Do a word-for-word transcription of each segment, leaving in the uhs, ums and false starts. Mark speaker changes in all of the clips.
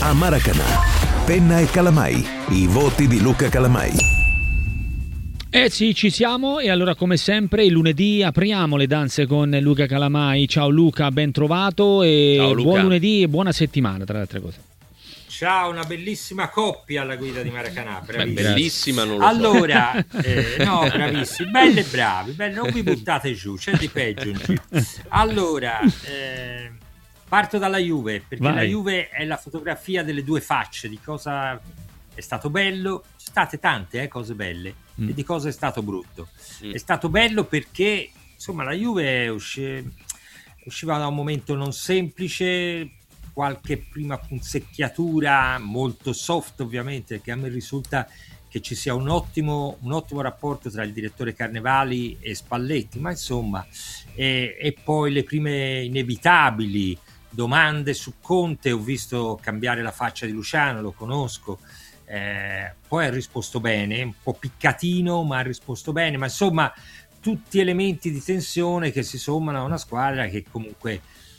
Speaker 1: a Maracanã. Penna e Calamai, i voti di Luca Calamai.
Speaker 2: Eh sì, ci siamo, e allora come sempre il lunedì apriamo le danze con Luca Calamai. Ciao Luca, ben trovato e
Speaker 3: Ciao, Luca.
Speaker 2: Buon lunedì e buona settimana, tra le altre cose.
Speaker 4: Ciao, una bellissima coppia alla guida di Maracanã.
Speaker 3: Beh, bellissima non lo
Speaker 4: allora, so. eh, no, bravissimi, belli e bravi, belli, non vi buttate giù, c'è di peggio in giro. Allora, eh, parto dalla Juve, perché
Speaker 2: Vai.
Speaker 4: La Juve è la fotografia delle due facce, di cosa è stato bello, ci sono state tante eh, cose belle, mm. e di cosa è stato brutto. Mm. È stato bello perché, insomma, la Juve usci- usciva da un momento non semplice, qualche prima punzecchiatura molto soft ovviamente, che a me risulta che ci sia un ottimo, un ottimo rapporto tra il direttore Carnevali e Spalletti, ma insomma, e, e poi le prime inevitabili domande su Conte. Ho visto cambiare la faccia di Luciano, lo conosco, eh, poi ha risposto bene, un po' piccatino ma ha risposto bene, ma insomma tutti elementi di tensione che si sommano a una squadra che comunque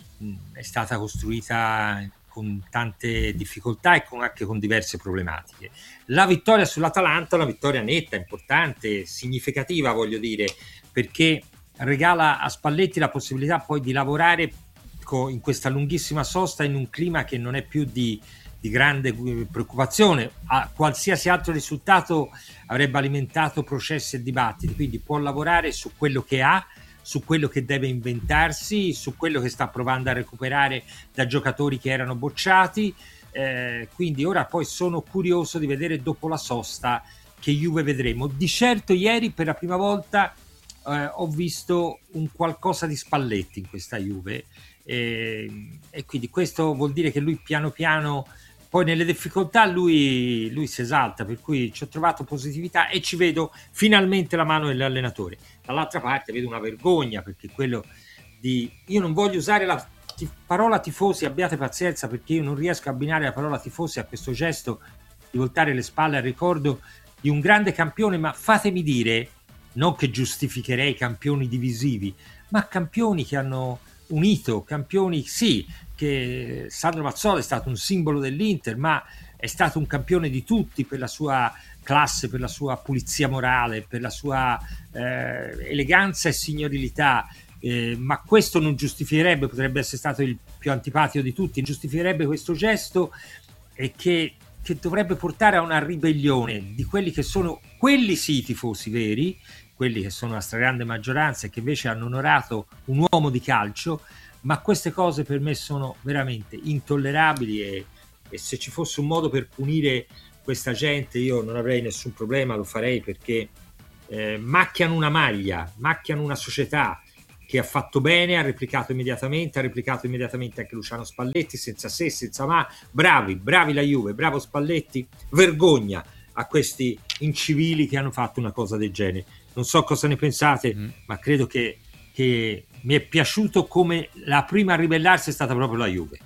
Speaker 4: è stata costruita con tante difficoltà e con, anche con diverse problematiche. La vittoria sull'Atalanta è una vittoria netta, importante, significativa, voglio dire, perché regala a Spalletti la possibilità poi di lavorare co- in questa lunghissima sosta in un clima che non è più di, di grande preoccupazione. A qualsiasi altro risultato avrebbe alimentato processi e dibattiti, quindi può lavorare su quello che ha, su quello che deve inventarsi, su quello che sta provando a recuperare da giocatori che erano bocciati, eh, quindi ora poi sono curioso di vedere dopo la sosta che Juve vedremo. Di certo ieri per la prima volta eh, ho visto un qualcosa di Spalletti in questa Juve, eh, e quindi questo vuol dire che lui piano piano, poi nelle difficoltà lui, lui si esalta, per cui ci ho trovato positività e ci vedo finalmente la mano dell'allenatore. Dall'altra parte vedo una vergogna, perché quello di... Io non voglio usare la tif- parola tifosi, abbiate pazienza, perché io non riesco a abbinare la parola tifosi a questo gesto di voltare le spalle al ricordo di un grande campione, ma fatemi dire, non che giustificherei campioni divisivi, ma campioni che hanno unito, campioni sì, che Sandro Mazzola è stato un simbolo dell'Inter, ma è stato un campione di tutti per la sua classe, per la sua pulizia morale, per la sua eh, eleganza e signorilità, eh, ma questo non giustificherebbe, potrebbe essere stato il più antipatico di tutti, giustificherebbe questo gesto, e che, che dovrebbe portare a una ribellione di quelli che sono, quelli sì, tifosi veri, quelli che sono la stragrande maggioranza e che invece hanno onorato un uomo di calcio. Ma queste cose per me sono veramente intollerabili, e, e se ci fosse un modo per punire questa gente io non avrei nessun problema, lo farei, perché eh, macchiano una maglia, macchiano una società che ha fatto bene, ha replicato immediatamente, ha replicato immediatamente anche Luciano Spalletti, senza se, senza ma. Bravi, bravi la Juve, bravo Spalletti, vergogna a questi incivili che hanno fatto una cosa del genere. Non so cosa ne pensate, mm. ma credo che, che mi è piaciuto come la prima a ribellarsi è stata proprio la Juve.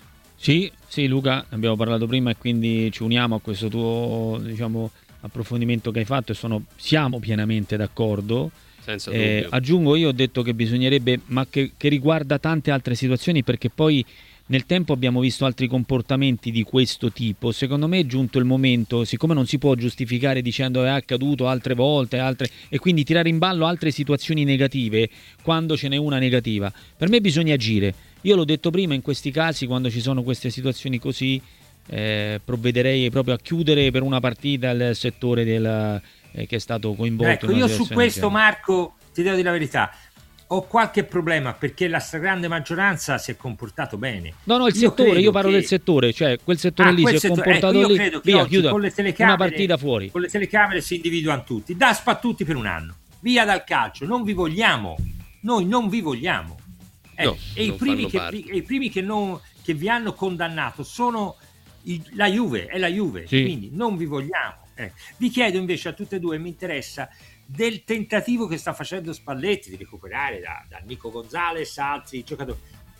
Speaker 2: Sì, sì Luca, abbiamo parlato prima e quindi ci uniamo a questo tuo, diciamo, approfondimento che hai fatto, e sono, siamo pienamente d'accordo.
Speaker 3: Senza
Speaker 2: eh,
Speaker 3: dubbio.
Speaker 2: Aggiungo, io ho detto che bisognerebbe, ma che, che riguarda tante altre situazioni, perché poi nel tempo abbiamo visto altri comportamenti di questo tipo. Secondo me è giunto il momento, siccome non si può giustificare dicendo è accaduto altre volte, altre, e quindi tirare in ballo altre situazioni negative quando ce n'è una negativa, per me bisogna agire. Io l'ho detto prima, in questi casi, quando ci sono queste situazioni così, eh, provvederei proprio a chiudere per una partita il settore del, eh, che è stato coinvolto.
Speaker 4: Ecco, io su questo, Marco, ti devo dire la verità, ho qualche problema, perché la stragrande maggioranza si è comportato bene.
Speaker 2: No, no, il
Speaker 4: io
Speaker 2: settore, io parlo
Speaker 4: che...
Speaker 2: del settore, cioè quel settore
Speaker 4: ah,
Speaker 2: lì
Speaker 4: quel
Speaker 2: si è
Speaker 4: settore...
Speaker 2: comportato
Speaker 4: ecco, io
Speaker 2: lì,
Speaker 4: credo che
Speaker 2: via,
Speaker 4: oggi,
Speaker 2: chiuda,
Speaker 4: con le telecamere,
Speaker 2: una partita fuori.
Speaker 4: Con le telecamere si individuano tutti, da spattuti per un anno, via dal calcio, non vi vogliamo, noi non vi vogliamo. Eh,
Speaker 3: no,
Speaker 4: e, i primi che, e i primi che, non, che vi hanno condannato sono i, la Juve, è la Juve, sì. Quindi non vi vogliamo. Eh. Vi chiedo invece a tutte e due, mi interessa del tentativo che sta facendo Spalletti di recuperare da, da Nico Gonzalez, altri giocatori.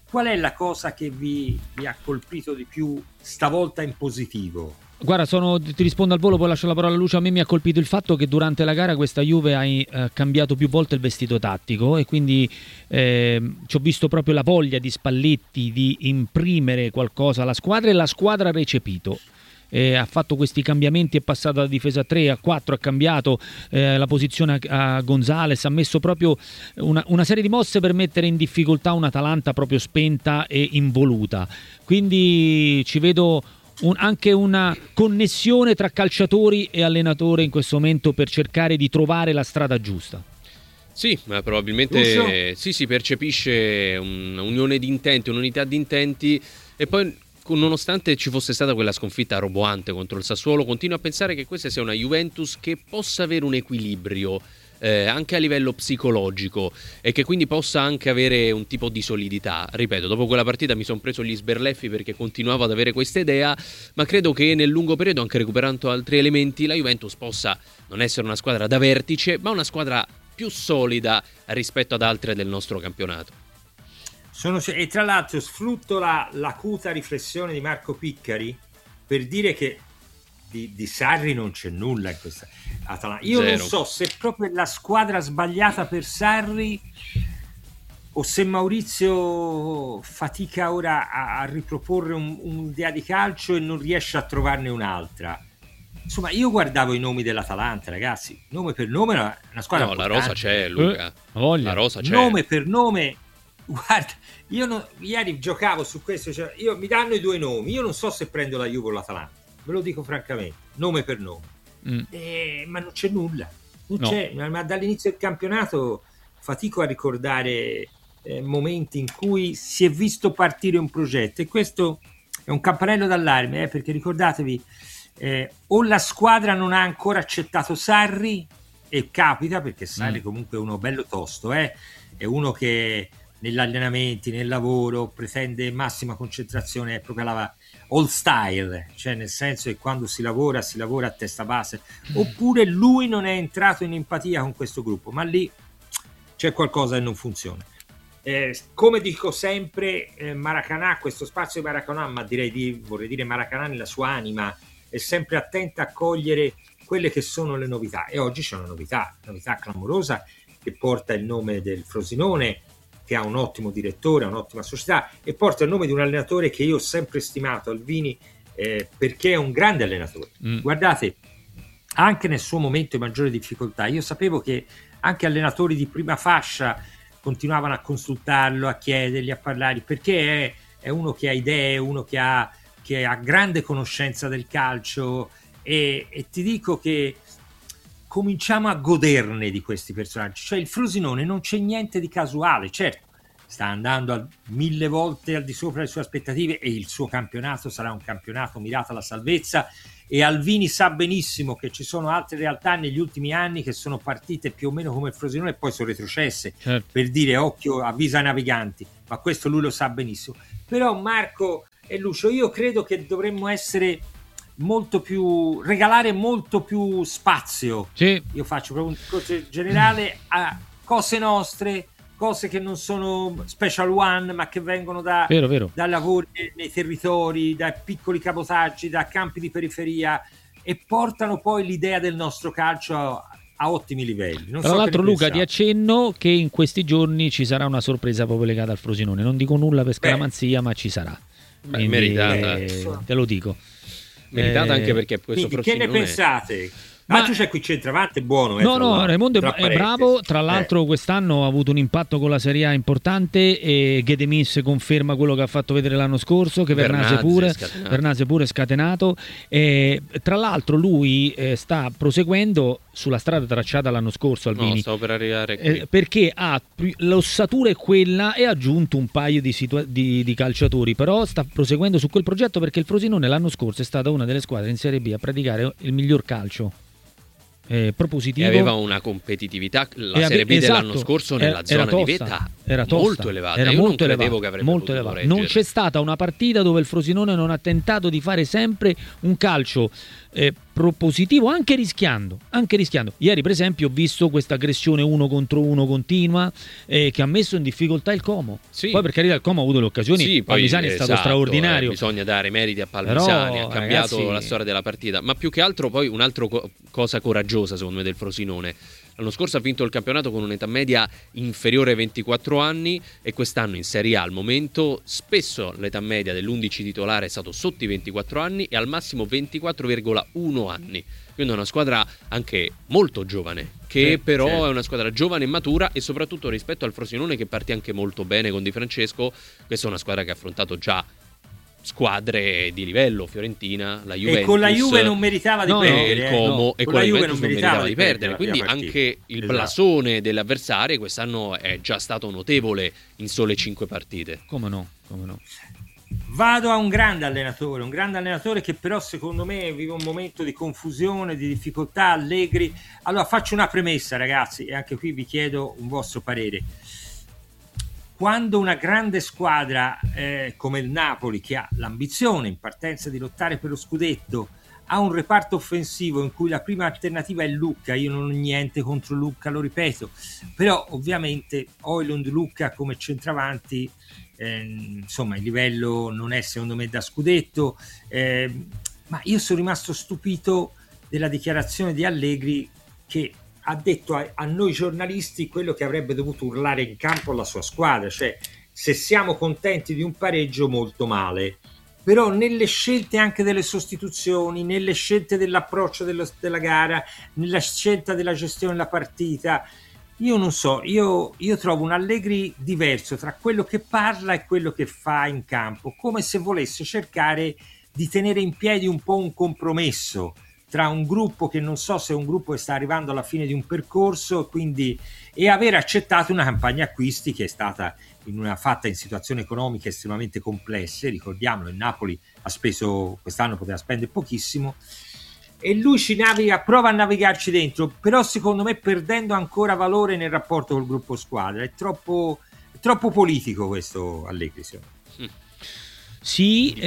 Speaker 4: qual è la cosa che vi, vi ha colpito di più stavolta in positivo?
Speaker 2: Guarda, sono, ti rispondo al volo, poi lascio la parola a Lucio. A me mi ha colpito il fatto che durante la gara questa Juve ha eh, cambiato più volte il vestito tattico, e quindi eh, ci ho visto proprio la voglia di Spalletti di imprimere qualcosa alla squadra, e la squadra ha recepito. Eh, ha fatto questi cambiamenti, è passato da difesa a tre a quattro, ha cambiato eh, la posizione a, a Gonzales, ha messo proprio una, una serie di mosse per mettere in difficoltà un'Atalanta proprio spenta e involuta. Quindi ci vedo Un, anche una connessione tra calciatori e allenatore in questo momento per cercare di trovare la strada giusta.
Speaker 3: Sì, ma probabilmente sì, si percepisce un'unione di intenti, un'unità di intenti, e poi nonostante ci fosse stata quella sconfitta roboante contro il Sassuolo, continuo a pensare che questa sia una Juventus che possa avere un equilibrio Eh, anche a livello psicologico, e che quindi possa anche avere un tipo di solidità. Ripeto, dopo quella partita mi sono preso gli sberleffi perché continuavo ad avere questa idea, ma credo che nel lungo periodo, anche recuperando altri elementi, la Juventus possa non essere una squadra da vertice, ma una squadra più solida rispetto ad altre del nostro campionato.
Speaker 4: Sono, e tra l'altro sfrutto la, l'acuta riflessione di Marco Piccari per dire che Di, di Sarri non c'è nulla in questa Atalanta. Io Zero. Non so se è proprio la squadra sbagliata per Sarri o se Maurizio fatica ora a, a riproporre un, un'idea di calcio e non riesce a trovarne un'altra. Insomma, io guardavo i nomi dell'Atalanta, ragazzi, nome per nome, una, una squadra
Speaker 3: no,
Speaker 4: importante.
Speaker 3: La rosa c'è, Luca.
Speaker 2: Eh,
Speaker 3: la rosa c'è.
Speaker 4: Nome per nome. Guarda, io non, ieri giocavo su questo, cioè, io, mi danno i due nomi, io non so se prendo la Juve o l'Atalanta. Ve lo dico francamente, nome per nome, mm. eh, ma non c'è nulla, non no. c'è, ma dall'inizio del campionato fatico a ricordare eh, momenti in cui si è visto partire un progetto, e questo è un campanello d'allarme, eh, perché ricordatevi, eh, o la squadra non ha ancora accettato Sarri, e capita perché Sarri mm. comunque è uno bello tosto, eh, è uno che negli allenamenti, nel lavoro pretende massima concentrazione, è proprio la all style, cioè nel senso che quando si lavora si lavora a testa bassa, oppure lui non è entrato in empatia con questo gruppo, ma lì c'è qualcosa che non funziona. Eh, come dico sempre, eh, Maracanã, questo spazio di Maracanã, ma direi di, vorrei dire Maracanã nella sua anima, è sempre attenta a cogliere quelle che sono le novità, e oggi c'è una novità, novità clamorosa che porta il nome del Frosinone, che ha un ottimo direttore, un'ottima società, e porta il nome di un allenatore che io ho sempre stimato, Alvini, eh, perché è un grande allenatore. Mm. Guardate, anche nel suo momento di maggiore difficoltà, io sapevo che anche allenatori di prima fascia continuavano a consultarlo, a chiedergli, a parlargli, perché è, è uno che ha idee, uno che ha, che ha grande conoscenza del calcio, e, e ti dico che cominciamo a goderne di questi personaggi. Cioè il Frosinone non c'è niente di casuale, certo sta andando a mille volte al di sopra delle sue aspettative, e il suo campionato sarà un campionato mirato alla salvezza, e Alvini sa benissimo che ci sono altre realtà negli ultimi anni che sono partite più o meno come il Frosinone e poi sono retrocesse, certo. Per dire occhio, avvisa i naviganti, ma questo lui lo sa benissimo. Però Marco e Lucio, io credo che dovremmo essere molto più, regalare molto più spazio, sì. Io faccio proprio un discorso generale a cose nostre, cose che non sono special one, ma che vengono da, vero, vero. da lavori nei territori, da piccoli cabotaggi, da campi di periferia, e portano poi l'idea del nostro calcio a, a ottimi livelli. Non
Speaker 2: Tra
Speaker 4: so
Speaker 2: l'altro Luca, ti accenno che in questi giorni ci sarà una sorpresa proprio legata al Frosinone, non dico nulla per scaramanzia, Beh. ma ci sarà.
Speaker 3: Beh, Quindi, meritata.
Speaker 2: Eh, te lo dico.
Speaker 3: Meritata
Speaker 2: eh,
Speaker 3: anche perché questo
Speaker 4: Che ne pensate?
Speaker 3: Ma
Speaker 4: ah, tu c'è qui centravanti, è buono. Eh,
Speaker 2: no, no, Raimondo è, è bravo. Tra l'altro, eh. quest'anno ha avuto un impatto con la Serie A importante. E Gedemis conferma quello che ha fatto vedere l'anno scorso. Che Vernase pure, Vernase pure è scatenato. E, tra l'altro, lui eh, sta proseguendo sulla strada tracciata l'anno scorso. Alvini,
Speaker 3: no, stavo per arrivare qui.
Speaker 2: Eh, perché ha l'ossatura è quella e ha aggiunto un paio di, situa- di, di calciatori. Però sta proseguendo su quel progetto perché il Frosinone l'anno scorso è stata una delle squadre in Serie B a praticare il miglior calcio. Eh, propositivo,
Speaker 3: e aveva una competitività la
Speaker 2: ave-
Speaker 3: Serie B
Speaker 2: esatto,
Speaker 3: dell'anno scorso nella
Speaker 2: era,
Speaker 3: zona
Speaker 2: era
Speaker 3: di vetta
Speaker 2: era tosta,
Speaker 3: molto elevata.
Speaker 2: era
Speaker 3: Io
Speaker 2: molto
Speaker 3: non credevo
Speaker 2: elevata,
Speaker 3: che avrebbe
Speaker 2: molto
Speaker 3: potuto
Speaker 2: elevata.
Speaker 3: reggere.
Speaker 2: Non c'è stata una partita dove il Frosinone non ha tentato di fare sempre un calcio eh, propositivo, anche rischiando, anche rischiando. Ieri per esempio ho visto questa aggressione uno contro uno continua eh, che ha messo in difficoltà il Como.
Speaker 3: Sì.
Speaker 2: Poi per carità il Como ha avuto le occasioni,
Speaker 3: Sì, poi,
Speaker 2: Palmisani è stato
Speaker 3: esatto,
Speaker 2: straordinario.
Speaker 3: eh, bisogna dare meriti a Palmisani,
Speaker 2: Però,
Speaker 3: ha cambiato
Speaker 2: ragazzi,
Speaker 3: la storia della partita, ma più che altro poi un'altra co- cosa coraggiosa secondo me del Frosinone. L'anno scorso ha vinto il campionato con un'età media inferiore ai ventiquattro anni e quest'anno in Serie A al momento spesso l'età media dell'undici titolare è stato sotto i ventiquattro anni e al massimo ventiquattro virgola uno anni. Quindi è una squadra anche molto giovane, che
Speaker 4: eh,
Speaker 3: però
Speaker 4: certo.
Speaker 3: è una squadra giovane e matura, e soprattutto rispetto al Frosinone che partì anche molto bene con Di Francesco, questa è una squadra che ha affrontato già squadre di livello, Fiorentina, la Juventus,
Speaker 4: e con la Juve non meritava di
Speaker 2: No, no,
Speaker 4: perdere,
Speaker 3: il
Speaker 4: eh.
Speaker 3: Como,
Speaker 2: no,
Speaker 3: e
Speaker 4: con
Speaker 3: con
Speaker 4: la
Speaker 3: la
Speaker 4: Juve
Speaker 3: Juventus
Speaker 4: non
Speaker 3: non meritava di perdere,
Speaker 4: la
Speaker 3: quindi
Speaker 4: prima partita.
Speaker 3: anche il
Speaker 4: Esatto.
Speaker 3: blasone dell'avversario quest'anno è già stato notevole in sole cinque partite.
Speaker 2: Come no, come no.
Speaker 4: Vado a un grande allenatore, un grande allenatore che però secondo me vive un momento di confusione, di difficoltà. Allegri. Allora faccio una premessa, ragazzi, e anche qui vi chiedo un vostro parere. Quando una grande squadra eh, come il Napoli, che ha l'ambizione in partenza di lottare per lo scudetto, ha un reparto offensivo in cui la prima alternativa è Lucca, io non ho niente contro Lucca, lo ripeto, però ovviamente Højlund Lucca come centravanti, eh, insomma il livello non è secondo me da scudetto, eh, ma io sono rimasto stupito della dichiarazione di Allegri, che ha detto a, a noi giornalisti quello che avrebbe dovuto urlare in campo alla sua squadra, cioè se siamo contenti di un pareggio molto male, però nelle scelte anche delle sostituzioni, nelle scelte dell'approccio dello, della gara, nella scelta della gestione della partita, io non so, io, io trovo un Allegri diverso tra quello che parla e quello che fa in campo, come se volesse cercare di tenere in piedi un po' un compromesso tra un gruppo che non so se è un gruppo che sta arrivando alla fine di un percorso, quindi, e aver accettato una campagna acquisti che è stata in una, fatta in situazioni economiche estremamente complesse. Ricordiamolo, il Napoli ha speso, quest'anno poteva spendere pochissimo, e lui ci naviga, prova a navigarci dentro, però secondo me perdendo ancora valore nel rapporto col gruppo squadra. È troppo, è troppo politico questo Allegri.
Speaker 2: Sì,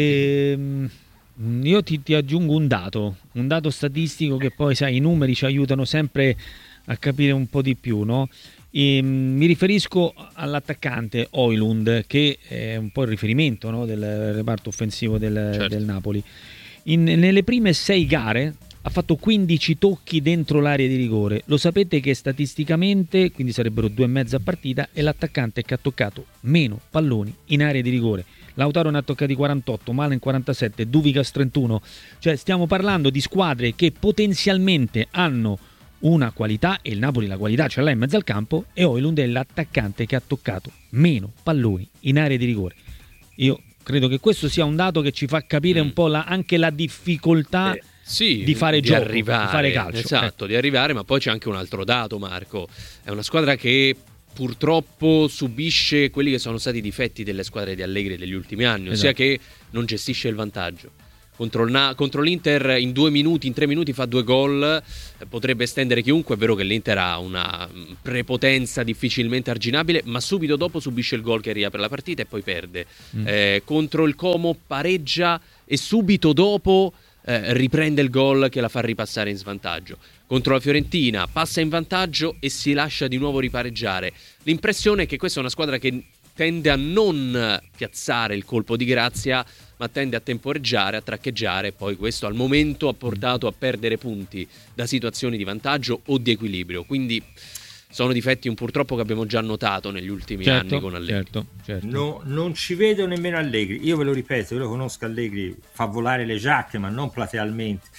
Speaker 2: ehm, io ti, ti aggiungo un dato, un dato statistico che poi, sai, i numeri ci aiutano sempre a capire un po' di più, no? E, mi riferisco all'attaccante Højlund, che è un po' il riferimento, no, del reparto offensivo del,
Speaker 3: certo.
Speaker 2: del Napoli. In, nelle prime sei gare ha fatto quindici tocchi dentro l'area di rigore. Lo sapete che statisticamente, quindi sarebbero due e mezza a partita, è l'attaccante che ha toccato meno palloni in area di rigore. Lautaro ne ha toccati quarantotto, Malen quarantasette, Duvikas trentuno. Cioè stiamo parlando di squadre che potenzialmente hanno una qualità, e il Napoli la qualità ce l'ha in mezzo al campo, e Højlund è l'attaccante che ha toccato meno palloni in area di rigore. Io credo che questo sia un dato che ci fa capire un po' la, anche la difficoltà
Speaker 3: eh, sì,
Speaker 2: di fare
Speaker 3: di
Speaker 2: gioco,
Speaker 3: arrivare,
Speaker 2: di fare calcio.
Speaker 3: Esatto,
Speaker 2: eh.
Speaker 3: di arrivare, ma poi c'è anche un altro dato, Marco. È una squadra che purtroppo subisce quelli che sono stati i difetti delle squadre di Allegri degli ultimi anni, ossia
Speaker 2: esatto.
Speaker 3: che non gestisce il vantaggio. Contro, il Na- contro l'Inter in due minuti, in tre minuti fa due gol, eh, potrebbe estendere chiunque. È vero che l'Inter ha una prepotenza difficilmente arginabile, ma subito dopo subisce il gol che riapre la partita e poi perde. Mm. Eh, contro il Como pareggia e subito dopo eh, riprende il gol che la fa ripassare in svantaggio. Contro la Fiorentina passa in vantaggio e si lascia di nuovo ripareggiare. L'impressione è che questa è una squadra che tende a non piazzare il colpo di grazia, ma tende a temporeggiare, a traccheggiare, e poi questo al momento ha portato a perdere punti da situazioni di vantaggio o di equilibrio. Quindi sono difetti un purtroppo che abbiamo già notato negli ultimi
Speaker 2: certo,
Speaker 3: anni con Allegri.
Speaker 2: Certo, certo.
Speaker 4: No, non ci vedo nemmeno Allegri. Io ve lo ripeto, io lo conosco Allegri, fa volare le giacche, ma non platealmente.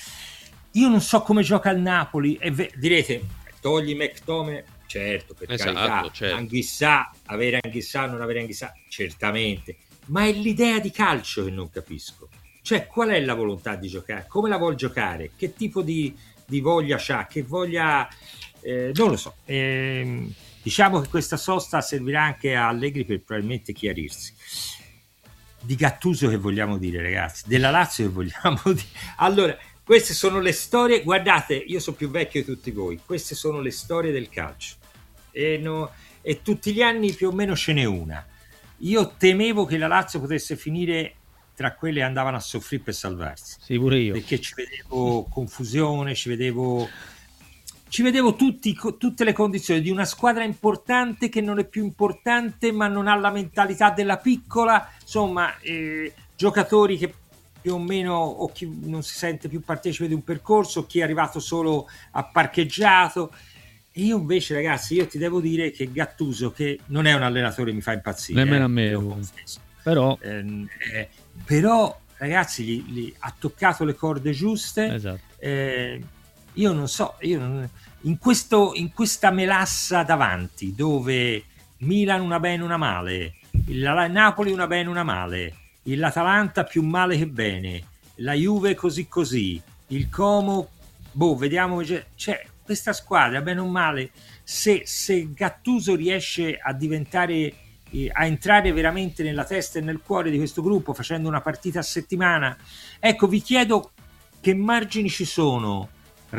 Speaker 4: Io non so come gioca il Napoli. E ve- direte, togli McTominay, certo, per
Speaker 3: esatto,
Speaker 4: carità,
Speaker 3: certo.
Speaker 4: Anghissà, avere Anghissà, non avere Anghissà, certamente. Ma è l'idea di calcio che non capisco. Cioè, qual è la volontà di giocare? Come la vuol giocare? Che tipo di, di voglia c'ha? Che voglia... Eh, non lo so. Eh, diciamo che questa sosta servirà anche a Allegri per probabilmente chiarirsi. Di Gattuso che vogliamo dire, ragazzi? Della Lazio che vogliamo dire? Allora, queste sono le storie... Guardate, io sono più vecchio di tutti voi. Queste sono le storie del calcio. E no... e tutti gli anni più o meno ce n'è una. Io temevo che la Lazio potesse finire tra quelle che andavano a soffrire per salvarsi.
Speaker 2: Sì, pure io.
Speaker 4: Perché ci vedevo confusione, ci vedevo, ci vedevo tutti, tutte le condizioni di una squadra importante che non è più importante, ma non ha la mentalità della piccola, insomma, eh, giocatori che più o meno, o chi non si sente più partecipe di un percorso, chi è arrivato solo a parcheggiato. E io invece, ragazzi, io ti devo dire che Gattuso, che non è un allenatore, mi fa impazzire.
Speaker 2: Nemmeno
Speaker 4: eh,
Speaker 2: a me,
Speaker 4: lo
Speaker 2: oh.
Speaker 4: confesso.
Speaker 2: Però...
Speaker 4: Eh, eh, però ragazzi gli, gli ha toccato le corde giuste.
Speaker 2: Esatto.
Speaker 4: eh, io non so io non, in, questo, in questa melassa davanti dove Milan una bene una male, il Napoli una bene una male, l'Atalanta più male che bene, la Juve così così, il Como boh vediamo, cioè questa squadra bene o male, se, se Gattuso riesce a diventare a entrare veramente nella testa e nel cuore di questo gruppo facendo una partita a settimana, ecco, vi chiedo che margini ci sono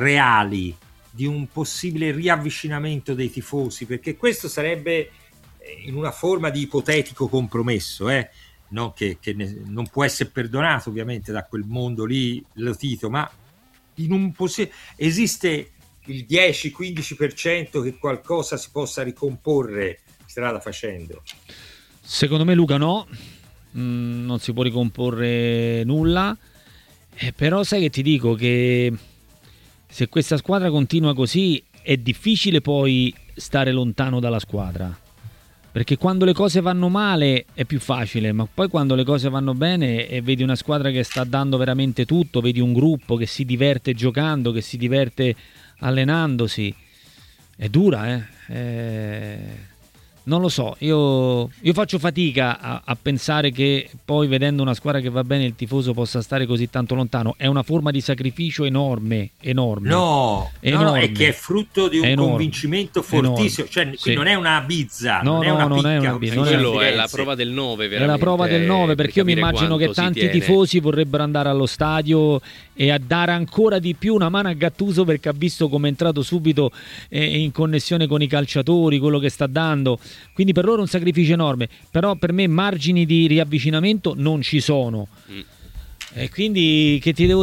Speaker 4: reali di un possibile riavvicinamento dei tifosi, perché questo sarebbe in una forma di ipotetico compromesso, eh? non, che, che ne, non può essere perdonato ovviamente da quel mondo lì, lo Tito, ma in un possi- esiste il dieci quindici per cento che qualcosa si possa ricomporre strada facendo?
Speaker 2: Secondo me, Luca, no, mm, non si può ricomporre nulla, eh, però sai che ti dico che se questa squadra continua così è difficile poi stare lontano dalla squadra, perché quando le cose vanno male è più facile, ma poi quando le cose vanno bene e vedi una squadra che sta dando veramente tutto, vedi un gruppo che si diverte giocando, che si diverte allenandosi, è dura, eh, eh... non lo so, io, io faccio fatica a, a pensare che poi vedendo una squadra che va bene il tifoso possa stare così tanto lontano. È una forma di sacrificio enorme, enorme.
Speaker 4: No,
Speaker 2: enorme,
Speaker 4: no, no, è che è frutto di un
Speaker 2: enorme,
Speaker 4: convincimento fortissimo, cioè qui
Speaker 2: sì.
Speaker 4: non è una bizza,
Speaker 2: no,
Speaker 4: non è
Speaker 2: no,
Speaker 4: una
Speaker 2: non
Speaker 4: picca,
Speaker 2: è una bizza, non è,
Speaker 3: quello è la prova del nove, veramente.
Speaker 2: È la prova del nove, perché io mi immagino che tanti tifosi vorrebbero andare allo stadio e a dare ancora di più una mano a Gattuso, perché ha visto come è entrato subito eh, in connessione con i calciatori, quello che sta dando, quindi per loro è un sacrificio enorme, però per me margini di riavvicinamento non ci sono, mm. e quindi che ti devo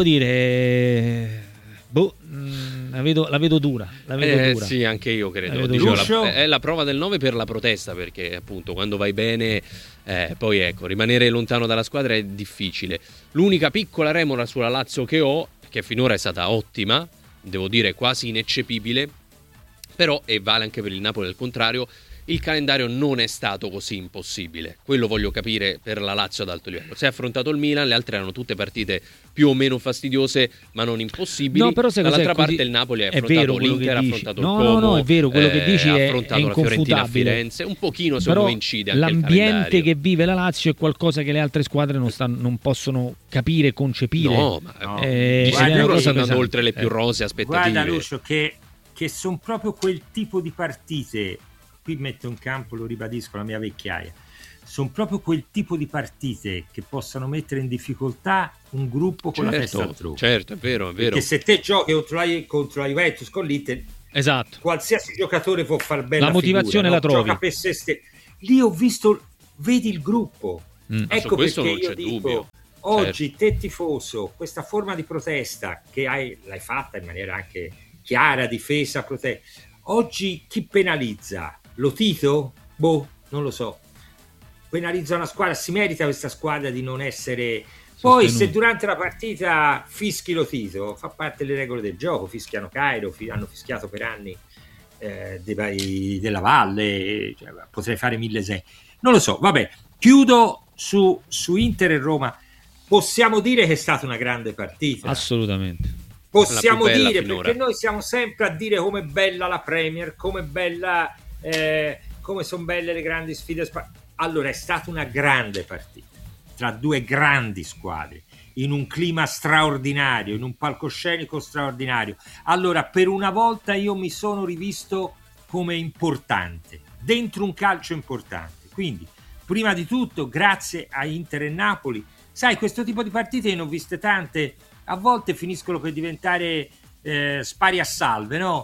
Speaker 2: dire, boh, mh, la, vedo, la vedo dura, la vedo
Speaker 3: eh,
Speaker 2: dura.
Speaker 3: Sì, anche io credo,
Speaker 2: Dicevo,
Speaker 3: la, è la prova del nove per la protesta, perché appunto quando vai bene eh, poi ecco, rimanere lontano dalla squadra è difficile. L'unica piccola remora sulla Lazio che ho, che finora è stata ottima, devo dire quasi ineccepibile, però, e vale anche per il Napoli al contrario, il calendario non è stato così impossibile. Quello voglio capire per la Lazio ad alto livello. Si è affrontato il Milan, le altre erano tutte partite più o meno fastidiose, ma non impossibili.
Speaker 2: No, però
Speaker 3: dall'altra parte
Speaker 2: così...
Speaker 3: il Napoli ha
Speaker 2: è
Speaker 3: affrontato
Speaker 2: vero
Speaker 3: l'Inter, ha
Speaker 2: dici.
Speaker 3: affrontato
Speaker 2: no,
Speaker 3: il Como,
Speaker 2: no, no, è vero, quello
Speaker 3: eh,
Speaker 2: che dici
Speaker 3: ha
Speaker 2: è,
Speaker 3: affrontato
Speaker 2: è
Speaker 3: la Fiorentina a
Speaker 2: inconfutabile.
Speaker 3: Firenze. Un pochino secondo
Speaker 2: però
Speaker 3: me incide anche
Speaker 2: l'ambiente
Speaker 3: il calendario.
Speaker 2: che vive la Lazio è qualcosa che le altre squadre non, stanno, non possono capire, concepire.
Speaker 3: No, ma
Speaker 4: no.
Speaker 2: Eh,
Speaker 3: di sicuro stanno
Speaker 2: pesante.
Speaker 3: oltre le più rose aspettative.
Speaker 4: Guarda Lucio, che, che sono proprio quel tipo di partite, qui metto in campo, lo ribadisco, la mia vecchiaia, sono proprio quel tipo di partite che possano mettere in difficoltà un gruppo con
Speaker 3: certo,
Speaker 4: la testa altrove.
Speaker 3: Certo, è vero, è vero.
Speaker 4: Perché se te giochi contro la, contro la Juventus con l'Inter,
Speaker 2: esatto,
Speaker 4: qualsiasi giocatore può far bella
Speaker 2: la motivazione
Speaker 4: figura,
Speaker 2: la
Speaker 4: no?
Speaker 2: trovi.
Speaker 4: Gioca per se stesso. Lì ho visto, vedi il gruppo.
Speaker 2: Mm.
Speaker 4: Ecco perché
Speaker 3: non
Speaker 4: io
Speaker 3: c'è
Speaker 4: dico,
Speaker 3: dubbio.
Speaker 4: oggi
Speaker 3: certo.
Speaker 4: te tifoso, questa forma di protesta che hai, l'hai fatta in maniera anche chiara, difesa, protesta, oggi chi penalizza? Lo Tito? Boh, non lo so. Penalizza una squadra, si merita questa squadra di non essere... Poi sostenuto. Se durante la partita fischi lo Tito, fa parte delle regole del gioco, fischiano Cairo, fi- hanno fischiato per anni eh, dei, della Valle, cioè, potrei fare mille sei. Non lo so, vabbè, chiudo su, su Inter e Roma. Possiamo dire che è stata una grande partita?
Speaker 2: Assolutamente.
Speaker 4: Possiamo dire,
Speaker 3: finora.
Speaker 4: Perché noi siamo sempre a dire com'è bella la Premier, com'è bella, eh, come sono belle le grandi sfide. Allora, è stata una grande partita tra due grandi squadre, in un clima straordinario, in un palcoscenico straordinario. Allora, per una volta io mi sono rivisto come importante, dentro un calcio importante. Quindi, prima di tutto, grazie a Inter e Napoli. Sai, questo tipo di partite io ne ho viste tante, a volte finiscono per diventare eh, spari a salve, no?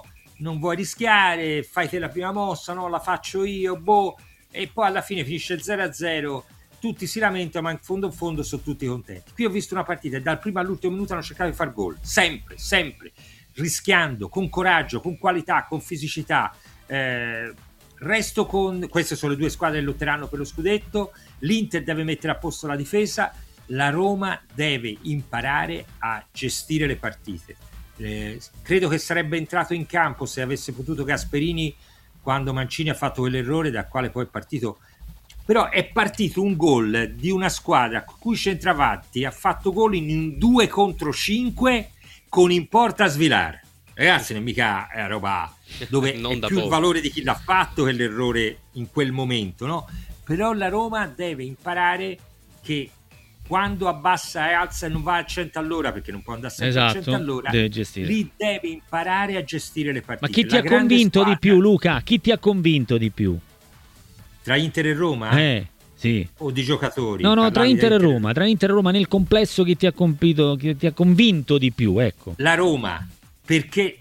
Speaker 4: non vuoi rischiare, fai te la prima mossa, no, la faccio io, boh, e poi alla fine finisce il zero a zero, tutti si lamentano, ma in fondo in fondo sono tutti contenti. Qui ho visto una partita e dal primo all'ultimo minuto hanno cercato di far gol, sempre, sempre, rischiando, con coraggio, con qualità, con fisicità. Eh, resto con, queste sono le due squadre che lotteranno per lo scudetto. L'Inter deve mettere a posto la difesa, la Roma deve imparare a gestire le partite. Eh, credo che sarebbe entrato in campo, se avesse potuto, Gasperini quando Mancini ha fatto quell'errore dal quale poi è partito. Però è partito un gol di una squadra con cui centravanti ha fatto gol in due contro cinque con in porta Svilar. Ragazzi, non mica è roba dove
Speaker 3: non
Speaker 4: è
Speaker 3: da
Speaker 4: più
Speaker 3: poco.
Speaker 4: Il valore di chi l'ha fatto che l'errore in quel momento, no? Però la Roma deve imparare che quando abbassa e alza e non va a cento all'ora, perché non può andare sempre
Speaker 2: esatto,
Speaker 4: a cento all'ora,
Speaker 2: deve gestire.
Speaker 4: Lì deve imparare a gestire le partite.
Speaker 2: Ma chi ti
Speaker 4: La
Speaker 2: ha
Speaker 4: grande
Speaker 2: convinto
Speaker 4: squadra,
Speaker 2: di più, Luca? Chi ti ha convinto di più?
Speaker 4: Tra Inter e Roma?
Speaker 2: Eh, sì.
Speaker 4: O di giocatori?
Speaker 2: No, no, tra
Speaker 4: Parlavi
Speaker 2: Inter e
Speaker 4: da
Speaker 2: Roma, tra Inter e Roma nel complesso chi ti ha convinto, chi ti ha convinto di più, ecco.
Speaker 4: La Roma, perché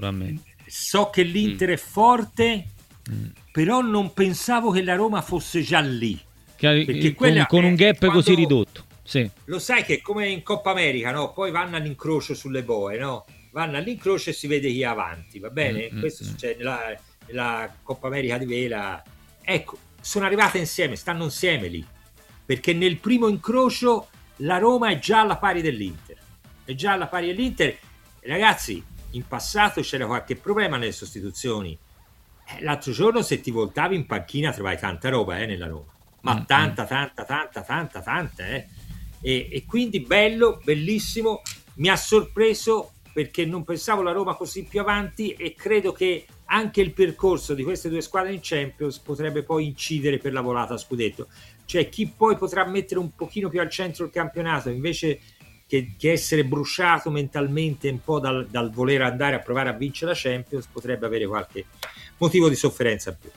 Speaker 4: so che l'Inter mm. è forte, mm. però non pensavo che la Roma fosse già lì.
Speaker 2: Che, con, con un gap quando, così ridotto. Sì.
Speaker 4: Lo sai che è come in Coppa America, no? Poi vanno all'incrocio sulle boe, no? Vanno all'incrocio e si vede chi è avanti, va bene? Mm, Questo mm, succede nella, nella Coppa America di vela. Ecco, sono arrivate insieme, stanno insieme lì, perché nel primo incrocio la Roma è già alla pari dell'Inter, è già alla pari dell'Inter. Ragazzi, in passato c'era qualche problema nelle sostituzioni. Eh, l'altro giorno se ti voltavi in panchina trovavi tanta roba eh, nella Roma, ma mm, tanta, tanta, tanta, tanta, tanta, eh. E, e quindi bello, bellissimo, mi ha sorpreso perché non pensavo la Roma così più avanti e credo che anche il percorso di queste due squadre in Champions potrebbe poi incidere per la volata a scudetto. Cioè chi poi potrà mettere un pochino più al centro il campionato invece che, che essere bruciato mentalmente un po' dal, dal voler andare a provare a vincere la Champions potrebbe avere qualche motivo di sofferenza in più.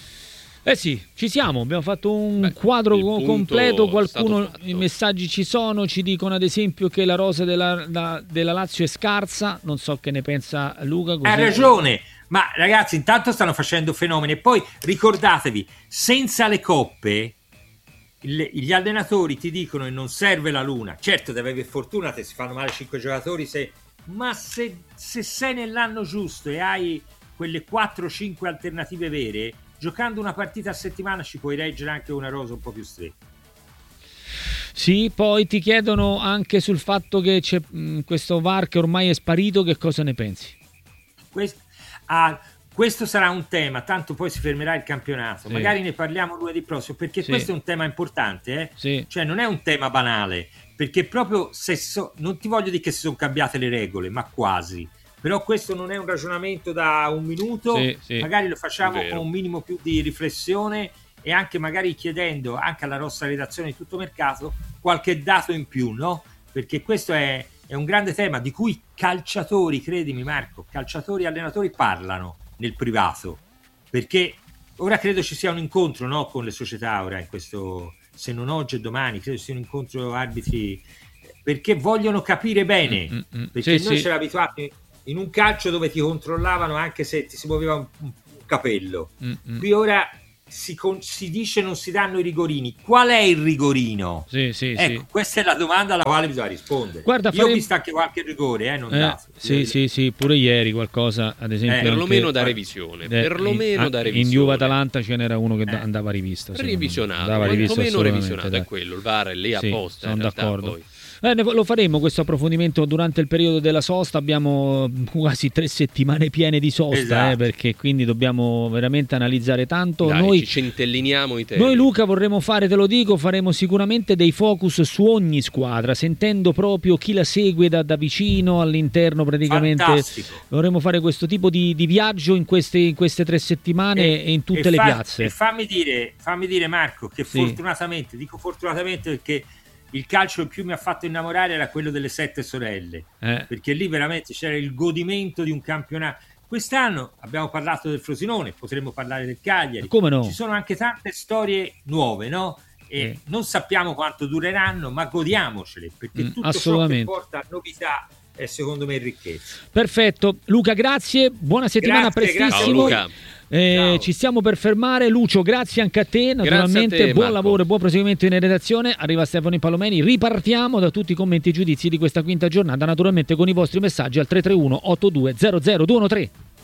Speaker 2: Eh sì, ci siamo, abbiamo fatto un Beh, quadro completo, qualcuno, i messaggi ci sono, ci dicono ad esempio che la rosa della, da, della Lazio è scarsa, non so che ne pensa Luca.
Speaker 4: Ha ragione, ma ragazzi intanto stanno facendo fenomeni e poi ricordatevi, senza le coppe il, gli allenatori ti dicono che non serve la luna, certo deve avere fortuna se si fanno male cinque giocatori, se, ma se, se sei nell'anno giusto e hai quelle quattro cinque alternative vere, giocando una partita a settimana ci puoi reggere anche una rosa un po' più stretta.
Speaker 2: Sì, poi ti chiedono anche sul fatto che c'è mh, questo V A R che ormai è sparito, che cosa ne pensi?
Speaker 4: Questo, ah, questo sarà un tema, tanto poi si fermerà il campionato, sì. Magari ne parliamo lunedì prossimo, perché sì. Questo è un tema importante, eh?
Speaker 2: Sì.
Speaker 4: Cioè non è un tema banale, perché proprio se so, non ti voglio dire che si sono cambiate le regole, ma quasi. Però questo non è un ragionamento da un minuto,
Speaker 2: sì, sì,
Speaker 4: magari lo facciamo con un minimo più di riflessione e anche magari chiedendo anche alla nostra redazione di Tutto Mercato qualche dato in più, no? Perché questo è, è un grande tema di cui calciatori, credimi Marco, calciatori e allenatori parlano nel privato, perché ora credo ci sia un incontro, no, con le società ora in questo, se non oggi e domani, credo sia un incontro arbitri, perché vogliono capire bene, mm, mm, perché sì, noi sì. Ci eravamo abituati in un calcio dove ti controllavano anche se ti si muoveva un, un capello. Mm-hmm. Qui ora si, con, si dice non si danno i rigorini. Qual è il rigorino?
Speaker 2: Sì, sì,
Speaker 4: ecco,
Speaker 2: sì.
Speaker 4: Questa è la domanda alla quale bisogna rispondere.
Speaker 2: Guarda,
Speaker 4: Io
Speaker 2: faremo...
Speaker 4: ho visto anche qualche rigore, eh, non
Speaker 2: eh,
Speaker 4: dato.
Speaker 2: Sì, sì, sì, pure ieri qualcosa, ad esempio.
Speaker 3: Eh, perlomeno
Speaker 2: anche...
Speaker 3: da revisione.
Speaker 2: Eh,
Speaker 3: perlomeno
Speaker 2: in,
Speaker 3: da revisione.
Speaker 2: In Juve-Atalanta ce n'era uno che
Speaker 4: eh.
Speaker 2: andava rivisto.
Speaker 3: Revisionato.
Speaker 2: Andava rivisto
Speaker 3: quantomeno revisionato, è quello. Il V A R è lì
Speaker 2: sì,
Speaker 3: apposta.
Speaker 2: Sono
Speaker 3: in realtà,
Speaker 2: d'accordo.
Speaker 3: poi.
Speaker 2: Eh, lo faremo questo approfondimento durante il periodo della sosta, abbiamo quasi tre settimane piene di sosta,
Speaker 4: esatto.
Speaker 2: eh, perché quindi dobbiamo veramente analizzare tanto.
Speaker 3: Dai,
Speaker 2: noi
Speaker 3: ci centelliniamo i temi.
Speaker 2: Noi Luca vorremmo fare, te lo dico, faremo sicuramente dei focus su ogni squadra, sentendo proprio chi la segue da, da vicino all'interno praticamente.
Speaker 4: Fantastico.
Speaker 2: Vorremmo fare questo tipo di, di viaggio in queste, in queste tre settimane e, e in tutte
Speaker 4: e
Speaker 2: le
Speaker 4: fa,
Speaker 2: piazze.
Speaker 4: E fammi dire, fammi dire Marco, che
Speaker 2: sì.
Speaker 4: fortunatamente, dico fortunatamente perché il calcio che più mi ha fatto innamorare era quello delle sette sorelle,
Speaker 2: eh.
Speaker 4: perché lì veramente c'era il godimento di un campionato. Quest'anno abbiamo parlato del Frosinone, potremmo parlare del Cagliari.
Speaker 2: Come no?
Speaker 4: Ci sono anche tante storie nuove, no? E
Speaker 2: eh.
Speaker 4: non sappiamo quanto dureranno, ma godiamocele, perché mm, tutto ciò che porta novità è secondo me ricchezza.
Speaker 2: Perfetto, Luca, grazie, buona settimana,
Speaker 4: Grazie,
Speaker 2: prestissimo.
Speaker 3: Ciao, Luca.
Speaker 2: Eh, ci stiamo per fermare. Lucio, grazie anche a te, naturalmente.
Speaker 3: A te,
Speaker 2: buon
Speaker 3: Marco.
Speaker 2: lavoro e buon proseguimento in redazione. Arriva Stefano Palomeni. Ripartiamo da tutti i commenti e giudizi di questa quinta giornata, naturalmente con i vostri messaggi al tre tre uno otto due zero zero due uno tre.